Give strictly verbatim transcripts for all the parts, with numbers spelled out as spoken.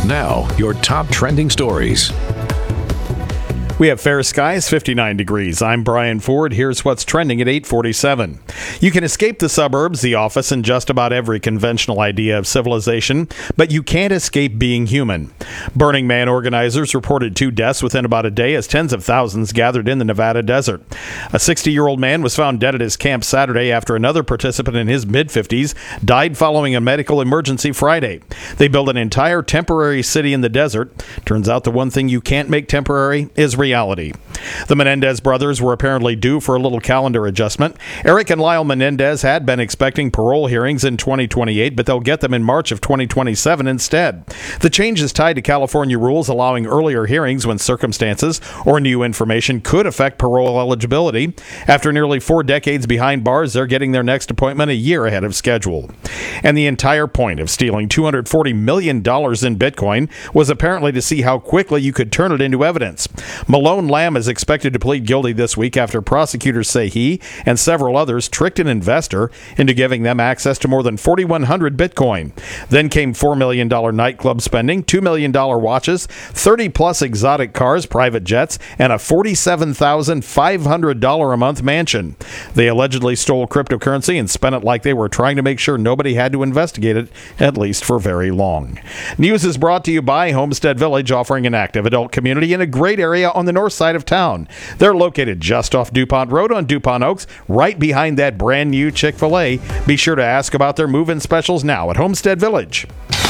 Now, your top trending stories. We have fair skies, fifty-nine degrees. I'm Brian Ford. Here's what's trending at eight forty-seven. You can escape the suburbs, the office, and just about every conventional idea of civilization, but you can't escape being human. Burning Man organizers reported two deaths within about a day as tens of thousands gathered in the Nevada desert. A sixty-year-old man was found dead at his camp Saturday after another participant in his mid-fifties died following a medical emergency Friday. They built an entire temporary city in the desert. Turns out the one thing you can't make temporary is reality. Reality. The Menendez brothers were apparently due for a little calendar adjustment. Eric and Lyle Menendez had been expecting parole hearings in twenty twenty-eight, but they'll get them in March of twenty twenty-seven instead. The change is tied to California rules allowing earlier hearings when circumstances or new information could affect parole eligibility. After nearly four decades behind bars, they're getting their next appointment a year ahead of schedule. And the entire point of stealing two hundred forty million dollars in Bitcoin was apparently to see how quickly you could turn it into evidence. Malone Lamb is expected to plead guilty this week after prosecutors say he and several others tricked an investor into giving them access to more than forty-one hundred Bitcoin. Then came four million dollars nightclub spending, two million dollars watches, thirty-plus exotic cars, private jets, and a forty-seven thousand five hundred dollars a month mansion. They allegedly stole cryptocurrency and spent it like they were trying to make sure nobody had to investigate it, at least for very long. News is brought to you by Homestead Village, offering an active adult community in a great area on the north side of town. They're located just off DuPont Road on DuPont Oaks, right behind that brand new Chick-fil-A. Be sure to ask about their move-in specials now at Homestead Village.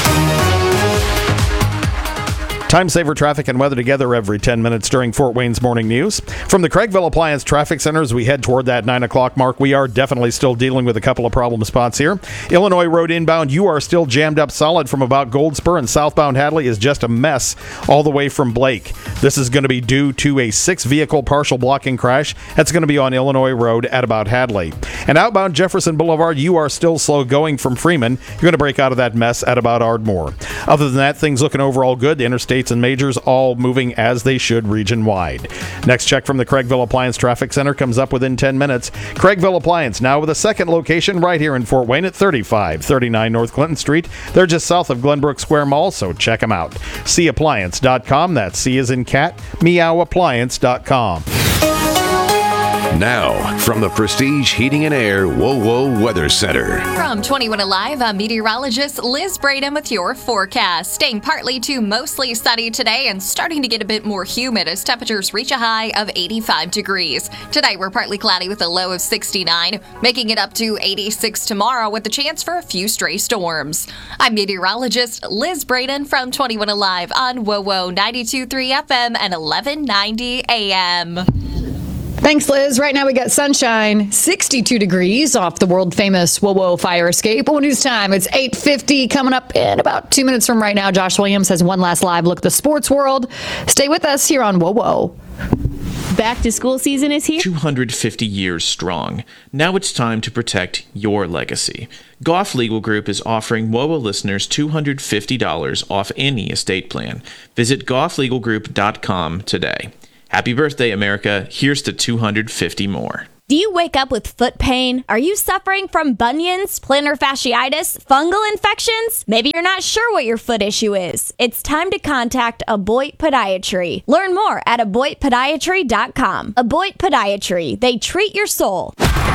Time saver traffic and weather together every ten minutes during Fort Wayne's morning news. From the Craigville Appliance Traffic Center, as we head toward that nine o'clock mark, we are definitely still dealing with a couple of problem spots here. Illinois Road inbound, you are still jammed up solid from about Goldspur, and southbound Hadley is just a mess all the way from Blake. This is going to be due to a six-vehicle partial blocking crash. That's going to be on Illinois Road at about Hadley. And outbound Jefferson Boulevard, you are still slow going from Freeman. You're going to break out of that mess at about Ardmore. Other than that, things looking overall good. The interstate and majors all moving as they should region-wide. Next check from the Craigville Appliance Traffic Center comes up within ten minutes. Craigville Appliance now with a second location right here in Fort Wayne at thirty-five thirty-nine North Clinton Street. They're just south of Glenbrook Square Mall, so check them out. C appliance dot com. That's C as in cat, meow appliance dot com. Now, from the Prestige Heating and Air WoWo Weather Center. From twenty-one Alive, I'm meteorologist Liz Braden with your forecast. Staying partly to mostly sunny today and starting to get a bit more humid as temperatures reach a high of eighty-five degrees. Tonight, we're partly cloudy with a low of sixty-nine, making it up to eighty-six tomorrow with a chance for a few stray storms. I'm meteorologist Liz Braden from twenty-one Alive on WoWo ninety-two point three F M and eleven ninety A M. Thanks, Liz. Right now we got sunshine, sixty-two degrees off the world-famous WoWo fire escape. What news time? It's eight fifty coming up in about two minutes from right now. Josh Williams has one last live look at the sports world. Stay with us here on WoWo. Back to school season is here. two hundred fifty years strong. Now it's time to protect your legacy. Goff Legal Group is offering WoWo listeners two hundred fifty dollars off any estate plan. Visit goff legal group dot com today. Happy birthday, America. Here's to two hundred fifty more. Do you wake up with foot pain? Are you suffering from bunions, plantar fasciitis, fungal infections? Maybe you're not sure what your foot issue is. It's time to contact Aboit Podiatry. Learn more at aboit podiatry dot com. Aboit Podiatry. They treat your soul.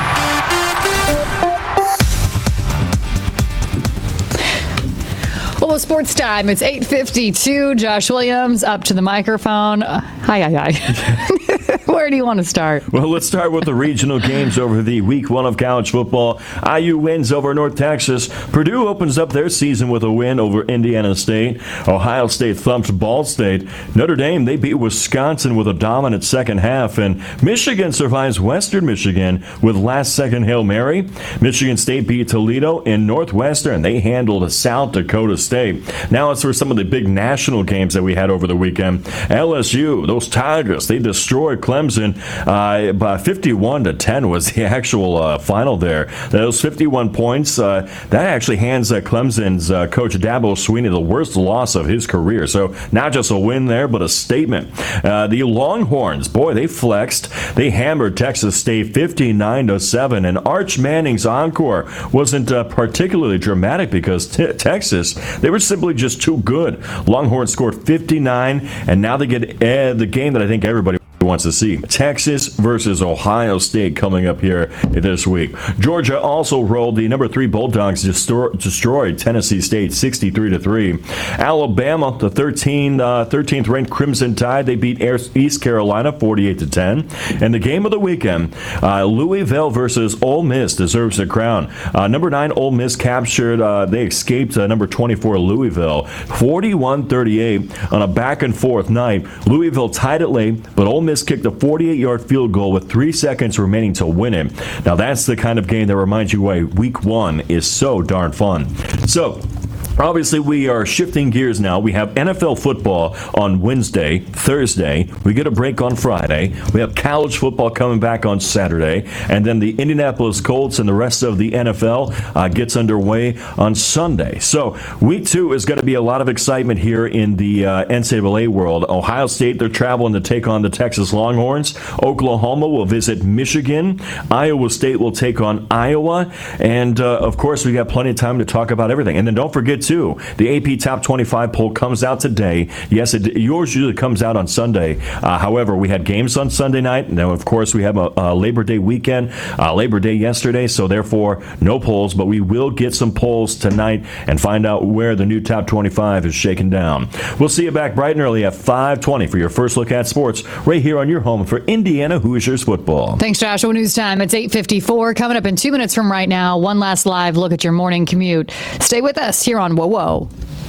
Well, sports time. It's eight fifty-two. Josh Williams up to the microphone. Uh, hi, hi, hi. Where do you want to start? Well, let's start with the regional games over the week one of college football. I U wins over North Texas. Purdue opens up their season with a win over Indiana State. Ohio State thumps Ball State. Notre Dame, they beat Wisconsin with a dominant second half. And Michigan survives Western Michigan with last-second Hail Mary. Michigan State beat Toledo. In Northwestern, they handled South Dakota State. Now it's for some of the big national games that we had over the weekend. L S U, those Tigers, they destroyed Clemson. Clemson. Uh, by fifty-one to ten was the actual uh, final there. Those fifty-one points, uh, that actually hands uh, Clemson's uh, coach Dabo Swinney the worst loss of his career. So not just a win there, but a statement. Uh, the Longhorns, boy, they flexed. They hammered Texas State fifty-nine to seven, and Arch Manning's encore wasn't uh, particularly dramatic because t- Texas, they were simply just too good. Longhorns scored fifty-nine, and now they get uh, the game that I think everybody wants to see. Texas versus Ohio State coming up here this week. Georgia also rolled. The number three Bulldogs destor- destroyed Tennessee State sixty-three to three. Alabama, the thirteen, uh, thirteenth ranked Crimson Tide, they beat Air- East Carolina forty-eight to ten. And the game of the weekend, uh, Louisville versus Ole Miss deserves the crown. Uh, number nine Ole Miss captured, uh, they escaped uh, number twenty-four Louisville forty-one thirty-eight on a back and forth night. Louisville tied it late, but Ole Miss kicked a forty-eight-yard field goal with three seconds remaining to win it. Now that's the kind of game that reminds you why week one is so darn fun. So obviously, we are shifting gears now. We have N F L football on Wednesday, Thursday. We get a break on Friday. We have college football coming back on Saturday. And then the Indianapolis Colts and the rest of the N F L uh, gets underway on Sunday. So week two is going to be a lot of excitement here in the uh, N C double A world. Ohio State, they're traveling to take on the Texas Longhorns. Oklahoma will visit Michigan. Iowa State will take on Iowa. And, uh, of course, we got plenty of time to talk about everything. And then don't forget, too, the A P Top twenty-five poll comes out today. Yes, it yours usually comes out on Sunday. Uh, however, we had games on Sunday night. Now, of course, we have a, a Labor Day weekend, uh, Labor Day yesterday, so therefore no polls, but we will get some polls tonight and find out where the new Top twenty-five is shaking down. We'll see you back bright and early at five twenty for your first look at sports right here on your home for Indiana Hoosiers football. Thanks, Joshua. News time. It's eight fifty-four. Coming up in two minutes from right now, one last live look at your morning commute. Stay with us here on Whoa Whoa.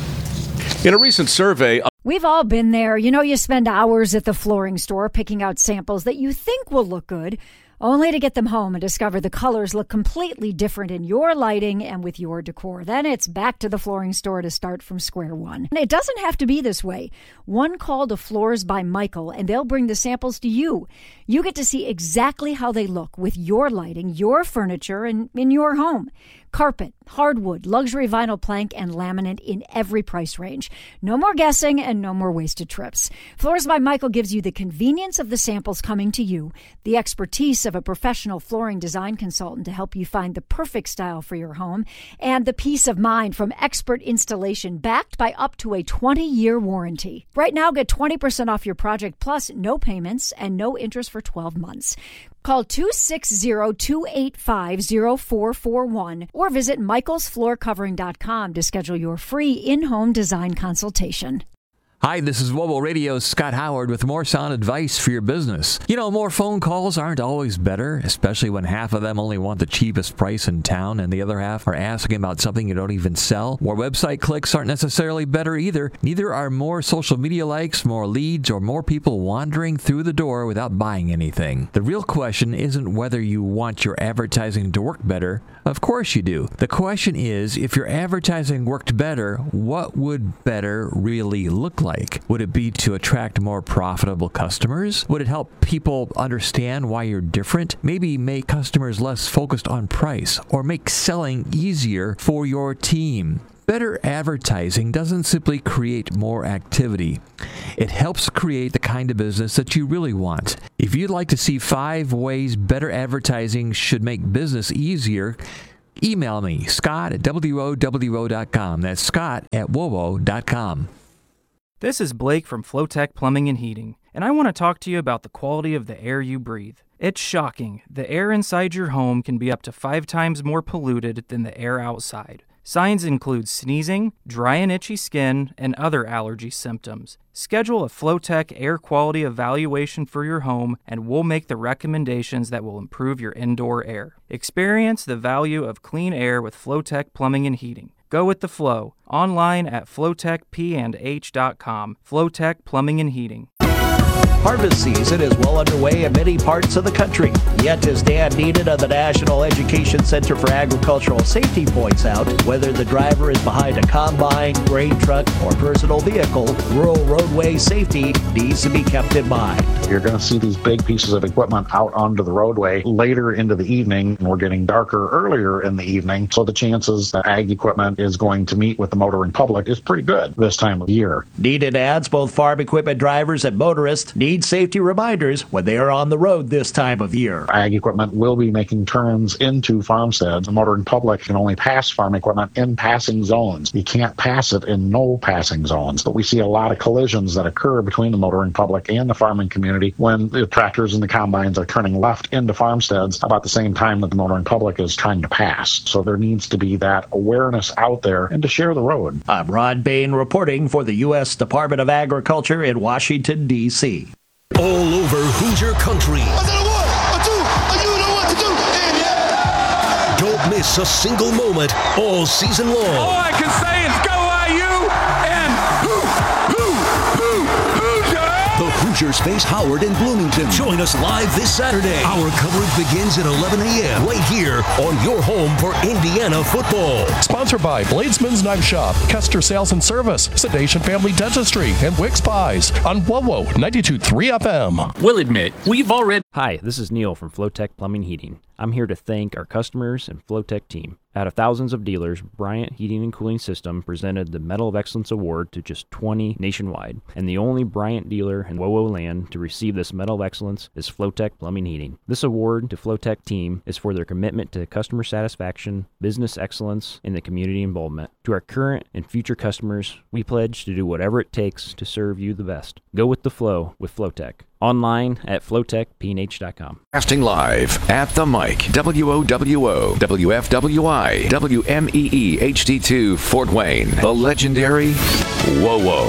In a recent survey, we've all been there. You know, you spend hours at the flooring store picking out samples that you think will look good, only to get them home and discover the colors look completely different in your lighting and with your decor. Then it's back to the flooring store to start from square one. And it doesn't have to be this way. One call to Floors by Michael, and they'll bring the samples to you. You get to see exactly how they look with your lighting, your furniture, and in your home. Carpet, hardwood, luxury vinyl plank, and laminate in every price range. No more guessing and no more wasted trips. Floors by Michael gives you the convenience of the samples coming to you, the expertise of a professional flooring design consultant to help you find the perfect style for your home, and the peace of mind from expert installation backed by up to a twenty-year warranty. Right now, get twenty percent off your project plus no payments and no interest for twelve months. Call two six zero, two eight five, zero four four one or visit michaels floor covering dot com to schedule your free in-home design consultation. Hi, this is Whoa Whoa Radio's Scott Howard with more sound advice for your business. You know, more phone calls aren't always better, especially when half of them only want the cheapest price in town and the other half are asking about something you don't even sell. More website clicks aren't necessarily better either. Neither are more social media likes, more leads, or more people wandering through the door without buying anything. The real question isn't whether you want your advertising to work better. Of course you do. The question is, if your advertising worked better, what would better really look like? Would it be to attract more profitable customers? Would it help people understand why you're different? Maybe make customers less focused on price or make selling easier for your team. Better advertising doesn't simply create more activity. It helps create the kind of business that you really want. If you'd like to see five ways better advertising should make business easier, email me, Scott at W O W O dot com. That's Scott at W O W O dot com. This is Blake from Flowtech Plumbing and Heating, and I want to talk to you about the quality of the air you breathe. It's shocking. The air inside your home can be up to five times more polluted than the air outside. Signs include sneezing, dry and itchy skin, and other allergy symptoms. Schedule a Flowtech air quality evaluation for your home, and we'll make the recommendations that will improve your indoor air. Experience the value of clean air with Flowtech Plumbing and Heating. Go with the flow. Online at flowtech p and h dot com. Flowtech Plumbing and Heating. Harvest season is well underway in many parts of the country. Yet, as Dan Neenan of the National Education Center for Agricultural Safety points out, whether the driver is behind a combine, grain truck, or personal vehicle, rural roadway safety needs to be kept in mind. You're going to see these big pieces of equipment out onto the roadway later into the evening, and we're getting darker earlier in the evening, so the chances that ag equipment is going to meet with the motoring public is pretty good this time of year. Neenan adds both farm equipment drivers and motorists need safety reminders when they are on the road this time of year. Ag equipment will be making turns into farmsteads. The motoring public can only pass farm equipment in passing zones. You can't pass it in no passing zones. But we see a lot of collisions that occur between the motoring public and the farming community when the tractors and the combines are turning left into farmsteads about the same time that the motoring public is trying to pass. So there needs to be that awareness out there and to share the road. I'm Ron Bain reporting for the U S Department of Agriculture in Washington, D C All over Hoosier country. I said a one, a two, a you know what to do. And yeah. Don't miss a single moment all season long. All I can say is go I U and hoo, hoo, hoo, Hoosier! The Hoosiers face Howard in Bloomington. Join us live this Saturday. Our coverage begins at eleven a.m. right here on your home for Indiana football. Sponsored by Bladesman's Knife Shop, Kester Sales and Service, Sedation Family Dentistry, and Wicks Pies on WOWO ninety-two point three F M. We'll admit, we've already... Hi, this is Neil from Flowtech Plumbing Heating. I'm here to thank our customers and Flowtech team. Out of thousands of dealers, Bryant Heating and Cooling System presented the Medal of Excellence Award to just twenty nationwide, and the only Bryant dealer in WOWO land to receive this Medal of Excellence is Flowtech Plumbing Heating. This award to Flowtech team is for their commitment to customer satisfaction, business excellence, and the community involvement. To our current and future customers, we pledge to do whatever it takes to serve you the best. Go with the flow with Flowtech. Online at flowtech p n h dot com. Casting live at the mic, W O W O, W F W I, W M E E H D two, Fort Wayne, the legendary WOWO.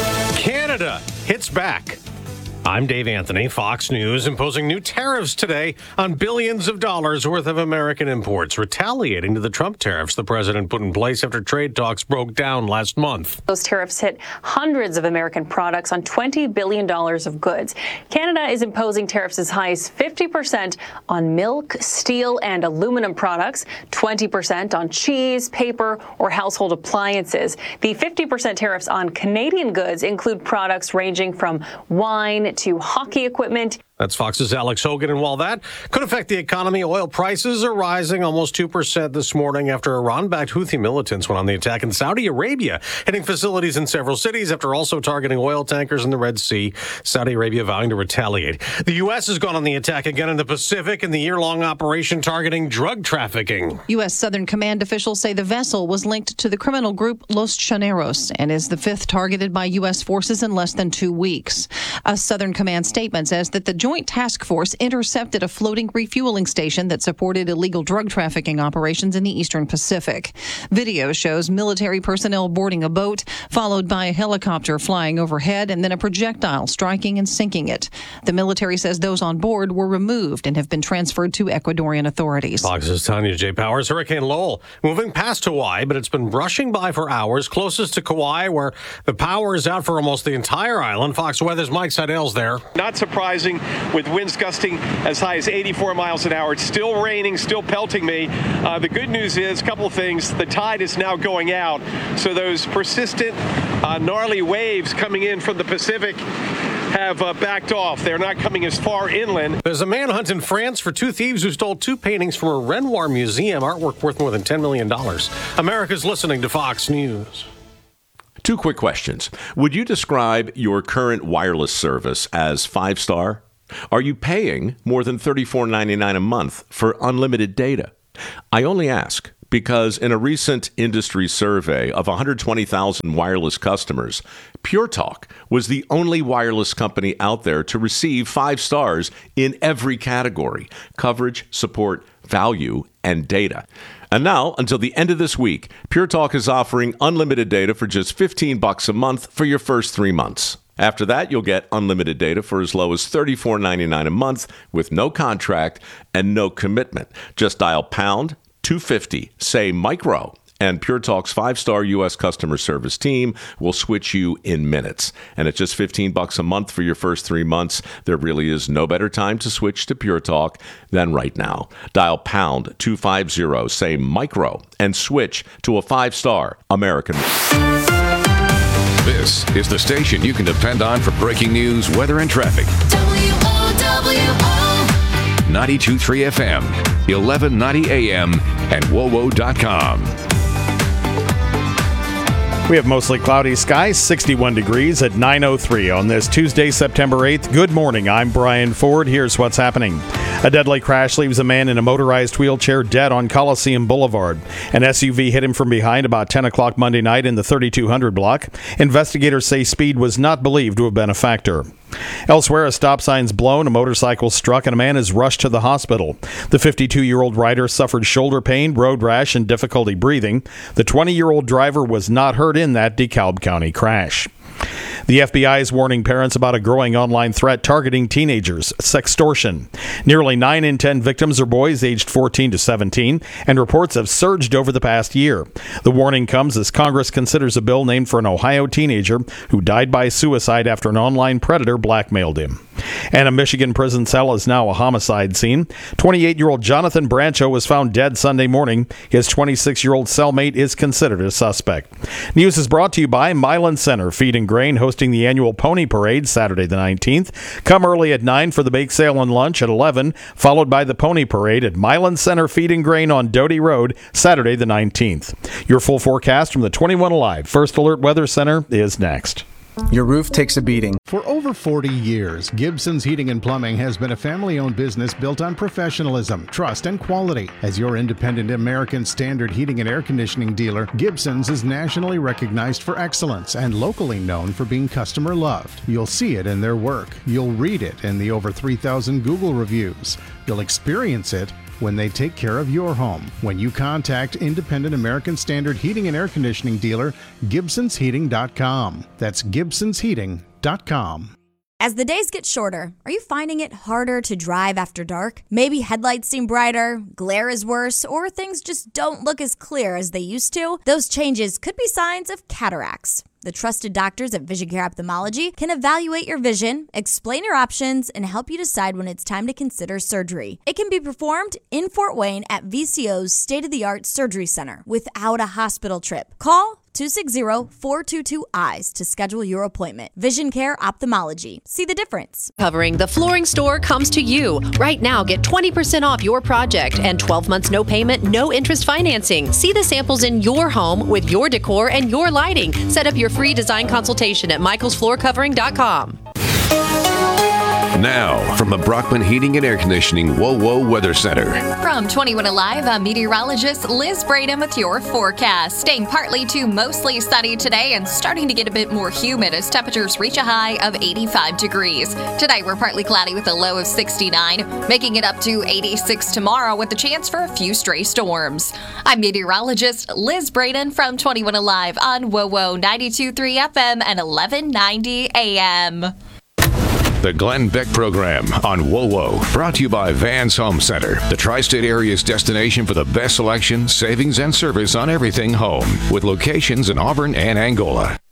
Canada hits back. I'm Dave Anthony, Fox News, imposing new tariffs today on billions of dollars worth of American imports, retaliating to the Trump tariffs the president put in place after trade talks broke down last month. Those tariffs hit hundreds of American products on twenty billion dollars of goods. Canada is imposing tariffs as high as fifty percent on milk, steel, and aluminum products, twenty percent on cheese, paper, or household appliances. The fifty percent tariffs on Canadian goods include products ranging from wine to hockey equipment. That's Fox's Alex Hogan, and while that could affect the economy, oil prices are rising almost two percent this morning after Iran-backed Houthi militants went on the attack in Saudi Arabia, hitting facilities in several cities after also targeting oil tankers in the Red Sea. Saudi Arabia vowing to retaliate. The U S has gone on the attack again in the Pacific in the year-long operation targeting drug trafficking. U S Southern Command officials say the vessel was linked to the criminal group Los Chaneros and is the fifth targeted by U S forces in less than two weeks. A Southern Command statement says that the Joint Task Force intercepted a floating refueling station that supported illegal drug trafficking operations in the Eastern Pacific. Video shows military personnel boarding a boat, followed by a helicopter flying overhead and then a projectile striking and sinking it. The military says those on board were removed and have been transferred to Ecuadorian authorities. Fox's Tanya J. Powers. Hurricane Lowell moving past Hawaii, but it's been brushing by for hours, closest to Kauai, where the power is out for almost the entire island. Fox Weather's Mike Seidels there. Not surprising, with winds gusting as high as eighty-four miles an hour. It's still raining, still pelting me. Uh, the good news is, a couple things. The tide is now going out, so those persistent, uh, gnarly waves coming in from the Pacific have uh, backed off. They're not coming as far inland. There's a manhunt in France for two thieves who stole two paintings from a Renoir museum, artwork worth more than ten million dollars. America's listening to Fox News. Two quick questions. Would you describe your current wireless service as five-star? Are you paying more than thirty-four ninety-nine a month for unlimited data? I only ask because in a recent industry survey of one hundred twenty thousand wireless customers, Pure Talk was the only wireless company out there to receive five stars in every category: coverage, support, value, and data. And now, until the end of this week, Pure Talk is offering unlimited data for just fifteen bucks a month for your first three months. After that, you'll get unlimited data for as low as thirty-four ninety-nine a month with no contract and no commitment. Just dial pound two fifty, say micro, And Pure Talk's five-star U S customer service team will switch you in minutes. And at just fifteen bucks a month for your first three months, there really is no better time to switch to Pure Talk than right now. Dial pound two fifty, say micro, and switch to a five-star American. This is the station you can depend on for breaking news, weather, and traffic. W O W O ninety-two point three F M, eleven ninety A M, and W O W O dot com. We have mostly cloudy skies, sixty-one degrees at nine oh three on this Tuesday, September eighth. Good morning. I'm Brian Ford. Here's what's happening. A deadly crash leaves a man in a motorized wheelchair dead on Coliseum Boulevard. An S U V hit him from behind about ten o'clock Monday night in the thirty-two hundred block. Investigators say speed was not believed to have been a factor. Elsewhere, a stop sign's blown, a motorcycle struck, and a man is rushed to the hospital. The fifty-two-year-old rider suffered shoulder pain, road rash, and difficulty breathing. The twenty-year-old driver was not hurt in that DeKalb County crash. The F B I is warning parents about a growing online threat targeting teenagers, sextortion. Nearly nine in ten victims are boys aged fourteen to seventeen, and reports have surged over the past year. The warning comes as Congress considers a bill named for an Ohio teenager who died by suicide after an online predator blackmailed him. And a Michigan prison cell is now a homicide scene. twenty-eight-year-old Jonathan Brancho was found dead Sunday morning. His twenty-six-year-old cellmate is considered a suspect. News is brought to you by Milan Center Feed and Grain, hosting the annual Pony Parade Saturday the nineteenth. Come early at nine for the bake sale and lunch at eleven, followed by the Pony Parade at Milan Center Feed and Grain on Doty Road Saturday the nineteenth. Your full forecast from the twenty-one Alive First Alert Weather Center is next. Your roof takes a beating. For over forty years, Gibson's Heating and Plumbing has been a family-owned business built on professionalism, trust, and quality. As your independent American Standard heating and air conditioning dealer, Gibson's is nationally recognized for excellence and locally known for being customer loved. You'll see it in their work. You'll read it in the over three thousand Google reviews. You'll experience it when they take care of your home. When you contact independent American Standard heating and air conditioning dealer, Gibsons Heating dot com. That's Gibsons Heating dot com. As the days get shorter, are you finding it harder to drive after dark? Maybe headlights seem brighter, glare is worse, or things just don't look as clear as they used to? Those changes could be signs of cataracts. The trusted doctors at Vision Care Ophthalmology can evaluate your vision, explain your options, and help you decide when it's time to consider surgery. It can be performed in Fort Wayne at V C O's state-of-the-art surgery center without a hospital trip. Call two six zero, four two two, eyes to schedule your appointment. Vision Care Ophthalmology. See the difference. Covering the Flooring Store comes to you. Right now, get twenty percent off your project and twelve months no payment, no interest financing. See the samples in your home with your decor and your lighting. Set up your free design consultation at michaels floor covering dot com. Now, from the Brockman Heating and Air Conditioning W O W O Weather Center. From twenty-one Alive, I'm meteorologist Liz Braden with your forecast. Staying partly to mostly sunny today and starting to get a bit more humid as temperatures reach a high of eighty-five degrees. Today, we're partly cloudy with a low of sixty-nine, making it up to eighty-six tomorrow with the chance for a few stray storms. I'm meteorologist Liz Braden from twenty-one Alive on W O W O ninety-two point three F M and eleven ninety A M. The Glenn Beck Program on W O W O, brought to you by Vans Home Center, the tri-state area's destination for the best selection, savings, and service on everything home, with locations in Auburn and Angola.